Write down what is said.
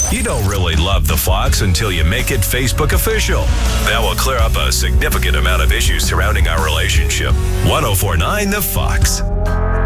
You don't really love the Fox until you make it Facebook official. That will clear up a significant amount of issues surrounding our relationship. 1049 The Fox.